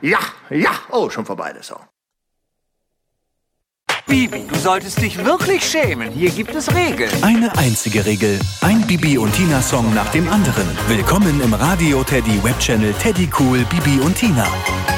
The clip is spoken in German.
Ja, oh, schon vorbei der Song. Bibi, du solltest dich wirklich schämen. Hier gibt es Regeln. Eine einzige Regel. Ein Bibi und Tina-Song nach dem anderen. Willkommen im Radio Teddy Webchannel Teddy Cool Bibi und Tina.